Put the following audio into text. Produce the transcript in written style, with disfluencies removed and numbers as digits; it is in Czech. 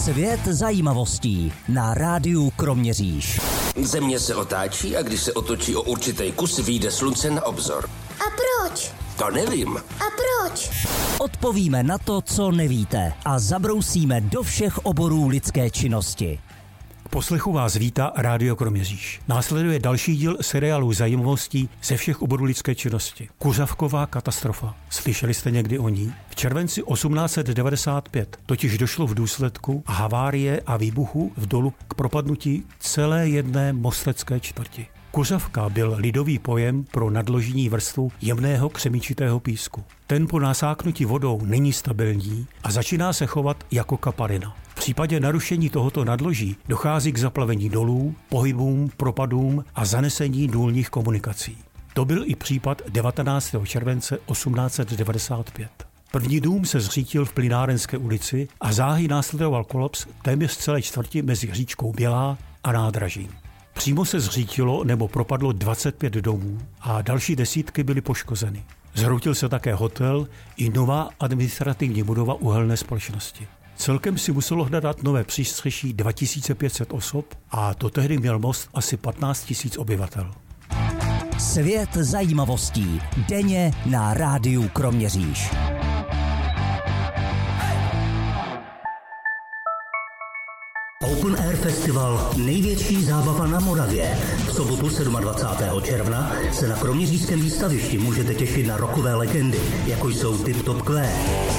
Svět zajímavostí na rádiu Kroměříž. Země se otáčí a když se otočí o určitý kus, vyjde slunce na obzor. A proč? To nevím. A proč? Odpovíme na to, co nevíte a zabrousíme do všech oborů lidské činnosti. K poslechu vás vítá Rádio Kroměříž. Následuje další díl seriálu zajímavostí ze všech oborů lidské činnosti. Kuřavková katastrofa. Slyšeli jste někdy o ní? V červenci 1895 totiž došlo v důsledku havárie a výbuchu v dolu k propadnutí celé jedné mostecké čtvrti. Kuřavka byl lidový pojem pro nadložní vrstvu jemného křemičitého písku. Ten po nasáknutí vodou není stabilní a začíná se chovat jako kaparina. V případě narušení tohoto nadloží dochází k zaplavení dolů, pohybům, propadům a zanesení důlních komunikací. To byl i případ 19. července 1895. První dům se zřítil v Plynárenské ulici a záhy následoval kolaps téměř celé čtvrti mezi říčkou Bělá a nádražím. Přímo se zřítilo nebo propadlo 25 domů a další desítky byly poškozeny. Zhroutil se také hotel i nová administrativní budova uhelné společnosti. Celkem si muselo hledat nové přístřeší 2500 osob a to tehdy měl most asi 15 000 obyvatel. Svět zajímavostí denně na rádiu Kroměříž. Open Air Festival, největší zábava na Moravě. V sobotu 27. června se na kroměřížském výstavišti můžete těšit na rockové legendy, jako jsou Tip Top Q,